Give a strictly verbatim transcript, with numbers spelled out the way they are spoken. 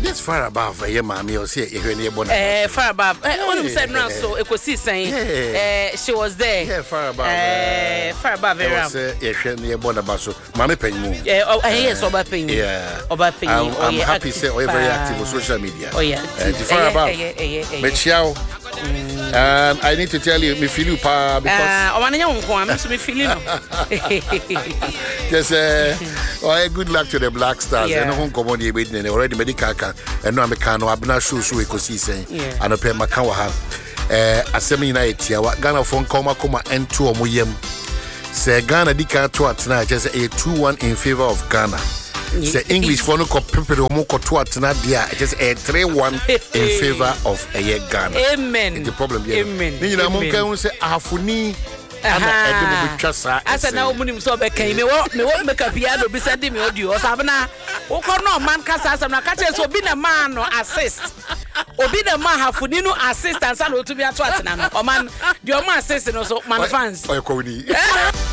just far above a mommy or say if any bonus. Eh, far above. One said no, so it was saying eh, she was there. Yeah, far above. Eh, far above. I say, yes, near Bonabasso. Mammy Penny. Yeah, oh, yes, Oba Penny. Yeah, Oba Penny. I'm happy to say, we're very active on social media. Oh, yeah. Far above. Michelle. Um, I need to tell you, me feel you pa because. Ah, uh, I'm so me feel you. Just uh, oh, good luck to the Black Stars. Yeah. And home come on the already medical car. And no, I'm a can. I'm not sure so we could see saying. And I pay my car. Uh, asemi United here. What Ghana phone come come and two omuyem. Say Ghana di car to tonight. Just a two one in favor of Ghana. Say English for no ko people mo ko to atena dia just a three one in favor of a Ghana. Amen. The problem here. Amen. Ni na mo kan say afuni ana edem betwa sa. Asa na omunim so be kan me wo me wo make piano bi send me audio osabna wo ko no man kasa asam na ka che so obi na man no assist. Obi na man afuni no assist and sa no to be ato atena no. O man the o man assist no so man fans. O ko ni.